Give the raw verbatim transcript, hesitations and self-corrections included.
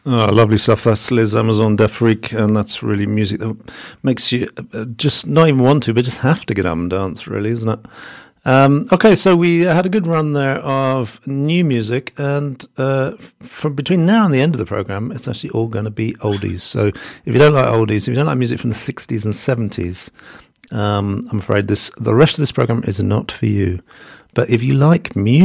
Oh, lovely stuff. That's Liz Amazon, Deaf Freak, and that's really music that makes you uh, just not even want to, but just have to get up and dance, really, isn't it? Um, okay, so we had a good run there of new music, and uh, from between now and the end of the programme, it's actually all going to be oldies. So if you don't like oldies, if you don't like music from the sixties and seventies, um, I'm afraid this the rest of this programme is not for you. But if you like music,